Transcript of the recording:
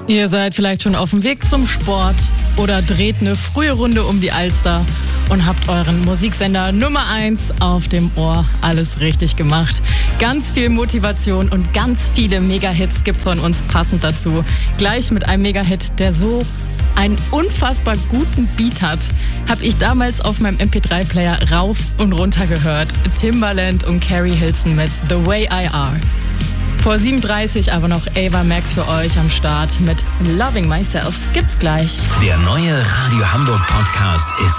Ihr seid vielleicht schon auf dem Weg zum Sport oder dreht eine frühe Runde um die Alster und habt euren Musiksender Nummer 1 auf dem Ohr. Alles richtig gemacht. Ganz viel Motivation und ganz viele Mega-Hits gibt's von uns passend dazu. Gleich mit einem Mega-Hit, der so einen unfassbar guten Beat hat, habe ich damals auf meinem MP3-Player rauf und runter gehört. Timbaland und Carrie Hilson mit The Way I Are. Vor 7:30 aber noch Ava Max für euch am Start mit Loving Myself. Gibt's gleich. Der neue Radio Hamburg Podcast ist